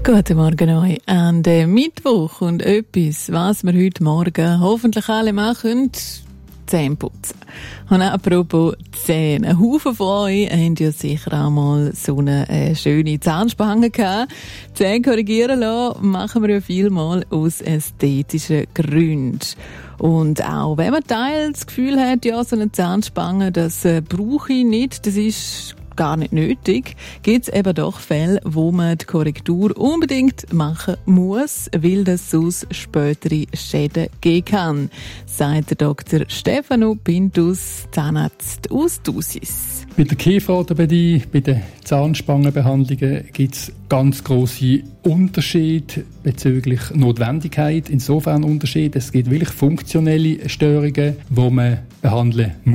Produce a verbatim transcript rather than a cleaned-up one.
Guten Morgen euch an den Mittwoch und etwas, was wir heute Morgen hoffentlich alle machen, Zähne putzen. Und apropos Zähne, ein Haufen von euch haben ja sicher auch mal so eine äh, schöne Zahnspange gehabt. Zähne korrigieren lassen machen wir ja vielmal aus ästhetischen Gründen. Und auch wenn man teils das Gefühl hat, ja, so eine Zahnspange, das äh, brauche ich nicht, das ist gar nicht nötig, gibt es eben doch Fälle, wo man die Korrektur unbedingt machen muss, weil das sonst spätere Schäden geben kann, sagt der Doktor Stefano Pintus, Zahnarzt aus Thusis. Bei der Kieferorthopädie, bei den Zahnspangenbehandlungen gibt es ganz grosse Unterschiede bezüglich Notwendigkeit. Insofern Unterschied, es gibt wirklich funktionelle Störungen, die man behandeln muss.